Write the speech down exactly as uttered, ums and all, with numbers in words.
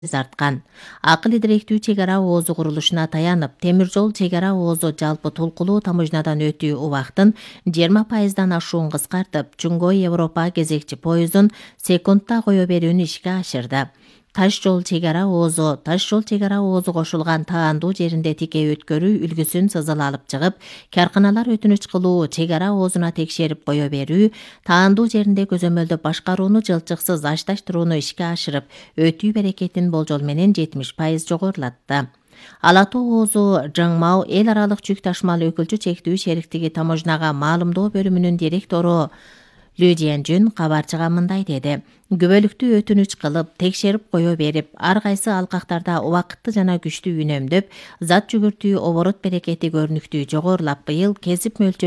арткан. Акыл идиректүү чек ара оозу курулушуна таянып, темир жол чек ара оозу жалпы толкулуу таможнядан өтүү убактын жыйырма пайыздан ашуун кыскартып, Чуңгой Европа кезекчи поездун секундта кое берүүнү ишке ашырды. Таш жол чек ара оозу Таш жол чек ара оозу кошулган таандуу жеринде тике өткөрүү үлгүсүн сызыл алып чыгып, карканалар өтүнүч кылуу, чек ара оозуна текшерип кое берүү, таандуу жеринде көзөмөлдөп башкарууну жылчыксыз ашташтырууну ишке ашырып, өтүү берекетин болжол менен жетимиш пайыз жогорулатты. Ала Тоо оозу Жаңмау эл аралык жүк ташымалы өкүлчү чектүү шериктиги таможняга маалымдоо бөлүмүнүн директору Лү Жиэнжүн кабарчыга мындай деди. Күбөлүктүү өтүнүч кылып, текшерип кое берип, ар кайсы алкактарда убакытты жана күчтүү үнөмдөп, зат жүгүртүү оборот берекети көрүнүктүү жогорулап, быйыл кесип мөлчөрү